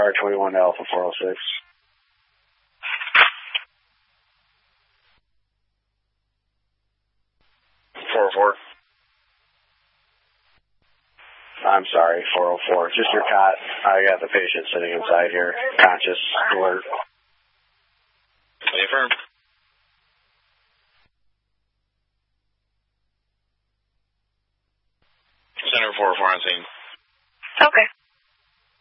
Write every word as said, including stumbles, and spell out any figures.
R twenty-one Alpha four oh six. four oh four. I'm sorry, four oh four. Just your cot. I got the patient sitting inside here, conscious, alert. Affirm. Center four oh four on scene. Okay.